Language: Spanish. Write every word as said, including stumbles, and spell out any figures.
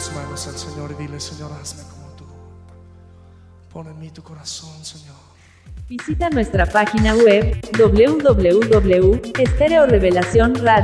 tus manos al Señor y dile: Señor, hazme como tú. Pon en mí tu corazón, Señor. Visita nuestra página web doble u doble u doble u punto estéreo revelación radio